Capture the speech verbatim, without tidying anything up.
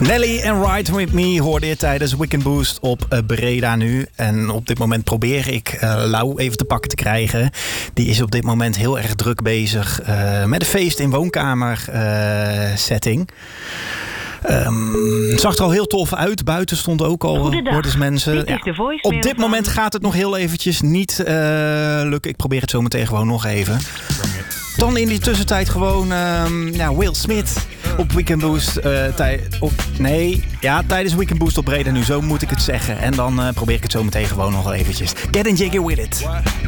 Nelly en Ride With Me hoorde je tijdens Weekend Boost op uh, Breda nu. En op dit moment probeer ik uh, Lau even te pakken te krijgen. Die is op dit moment heel erg druk bezig uh, met een feest in woonkamer uh, setting. Um, het zag er al heel tof uit. Buiten stond ook al hordes mensen. Ja, op dit moment gaat het nog heel eventjes niet uh, lukken. Ik probeer het zo meteen gewoon nog even. Dan in die tussentijd gewoon um, ja, Will Smith op Weekend Boost. Uh, tij- op, nee, ja, tijdens Weekend Boost op Breda nu. Zo moet ik het zeggen. En dan uh, probeer ik het zo meteen gewoon nog eventjes. Get in jiggy with it.